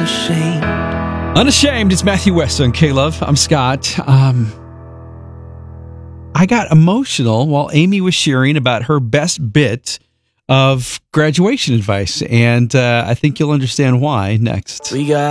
unashamed. Unashamed, it's Matthew West on K-Love. I'm Scott. I got emotional while Amy was sharing about her best bit of graduation advice, and I think you'll understand why next. We got